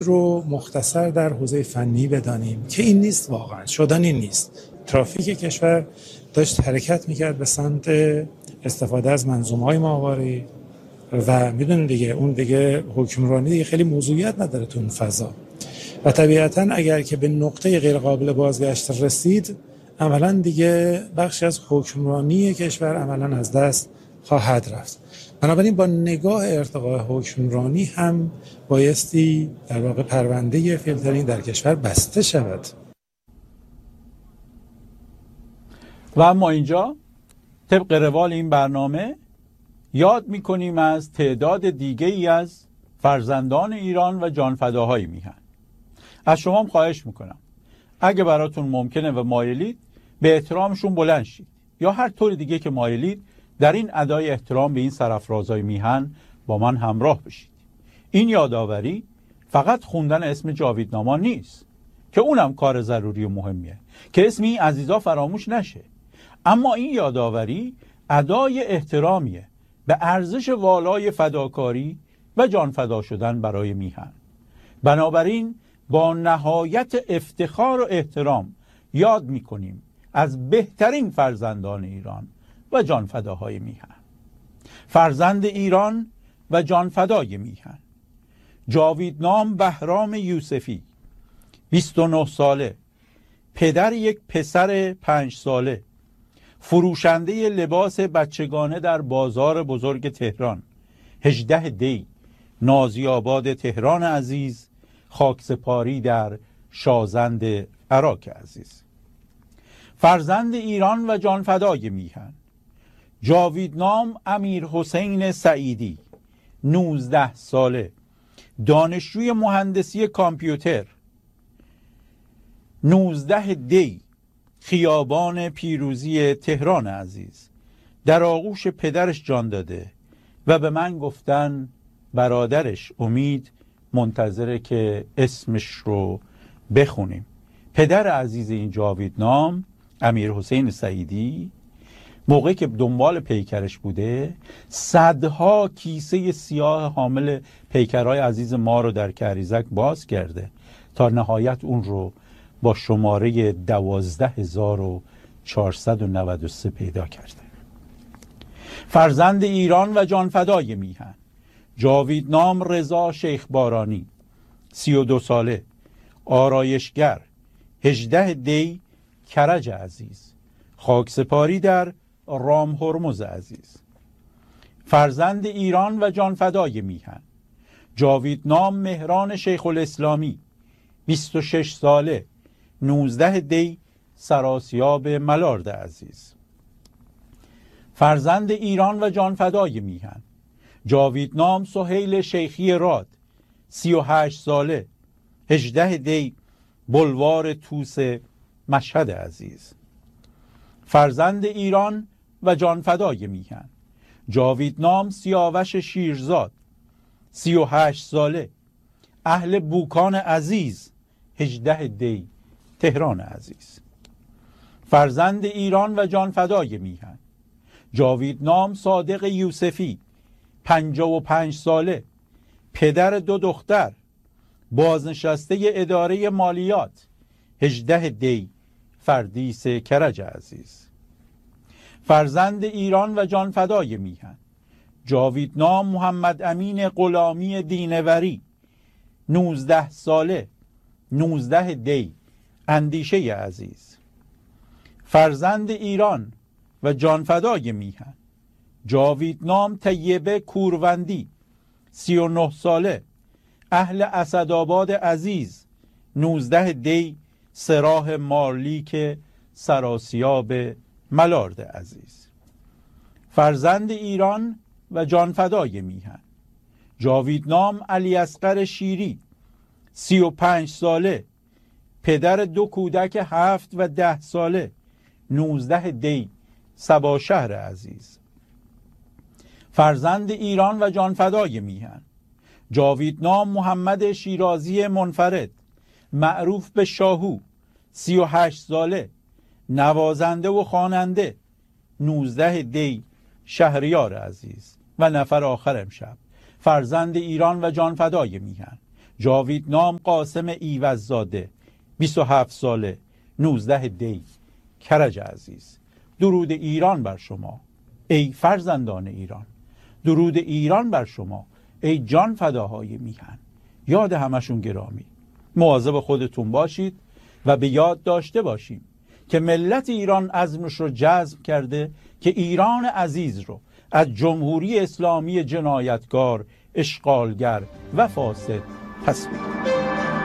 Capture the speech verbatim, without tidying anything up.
رو مختصر در حوزه فنی بدانیم که این نیست، واقعا شدنی نیست. ترافیک کشور داشت حرکت میکرد به سمت استفاده از منظومه‌های ماهواره‌ای و میدونیم دیگه اون دیگه حکمرانی دیگه خیلی موضوعیت نداره تو اون فضا و طبیعتاً اگر که به نقطه غیر قابل بازگشت رسید، عملاً دیگه بخشی از حکمرانی کشور عملاً از دست خواهد رفت. بنابراین با نگاه ارتقاء حکمرانی هم بایستی در واقع پرونده فیلترینگ در کشور بسته شود. و اما اینجا طبق روال این برنامه یاد میکنیم از تعداد دیگه ای از فرزندان ایران و جانفداهای میهن. از شما هم خواهش میکنم اگه براتون ممکنه و مایلید به احترامشون بلند شید یا هر طور دیگه که مایلید در این ادای احترام به این سرافرازهای میهن با من همراه بشید. این یادآوری فقط خوندن اسم جاویدناما نیست که اونم کار ضروری و مهمیه که اسم این عزیزا فراموش نشه، اما این یادآوری ادای احترامیه به ارزش والای فداکاری و جان فدا شدن برای میهن. بنابراین با نهایت افتخار و احترام یاد میکنیم از بهترین فرزندان ایران و جانفداهای میهن. فرزند ایران و جانفدای میهن: جاویدنام بهرام یوسفی، بیست و نه ساله، پدر یک پسر پنج ساله، فروشنده لباس بچگانه در بازار بزرگ تهران، هجده دی، نازی آباد تهران عزیز، خاکسپاری در شازند عراق عزیز. فرزند ایران و جانفدای میهن: جاویدنام امیر حسین سعیدی، نوزده ساله، دانشجوی مهندسی کامپیوتر، نوزده دی، خیابان پیروزی تهران عزیز. در آغوش پدرش جان داده و به من گفتن برادرش امید منتظره که اسمش رو بخونیم. پدر عزیز این جاویدنام امیر حسین سعیدی موقعی که دنبال پیکرش بوده صدها کیسه سیاه حامل پیکرهای عزیز ما رو در کریزک باز کرده تا نهایت اون رو با شماره دوازده هزار و چهارصد و نود و سه پیدا کرده. فرزند ایران و جانفدای میهن: جاویدنام رضا شیخ بارانی، سی و دو ساله، آرایشگر، هجده دی، کرج عزیز، خاکسپاری در رام هرمز عزیز. فرزند ایران و جانفدای میهن: جاویدنام مهران شیخ الاسلامی، بیست و شش ساله، نوزده دی، سراسیاب ملارد عزیز. فرزند ایران و جانفدای میهن: جاویدنام سهیل شیخی راد، سی و هشت ساله، هجده دی، بلوار توس مشهد عزیز. فرزند ایران و جانفدای میهن: جاویدنام سیاوش شیرزاد، سی و هشت ساله، اهل بوکان عزیز، هجده دی، تهران عزیز. فرزند ایران و جانفدای میهن: جاویدنام صادق یوسفی، پنجاه و پنج ساله، پدر دو دختر، بازنشسته اداره مالیات، هجده دی، فردیس کرج عزیز. فرزند ایران و جانفدای میهن: جاویدنام محمد امین غلامی دینوری، نوزده ساله، نوزده دی، اندیشه عزیز. فرزند ایران و جانفدای میهن: جاویدنام طیبه کوروندی، سی و نه ساله، اهل اسدآباد عزیز، نوزده دی، سراح مارلیک سراسیاب ملارد عزیز. فرزند ایران و جانفدای میهن: جاویدنام علی اصغر شیری، سی و پنج ساله، پدر دو کودک هفت و ده ساله، نوزده دی، سباشهر عزیز. فرزند ایران و جانفدای میهن: جاویدنام محمد شیرازی منفرد، معروف به شاهو، سی و هشت ساله، نوازنده و خواننده، نوزده دی، شهریار عزیز. و نفر آخر امشب: فرزند ایران و جانفدای میهن: جاوید نام قاسم ایوززاده، بیست و هفت ساله، نوزده دی، کرج عزیز. درود ایران بر شما ای فرزندان ایران. درود ایران بر شما ای جان فداهای میهن. یاد همشون گرامی. مواظب خودتون باشید و به یاد داشته باشیم که ملت ایران عزمش رو جزم کرده که ایران عزیز رو از جمهوری اسلامی جنایتکار، اشغالگر و فاسد پس بگیره.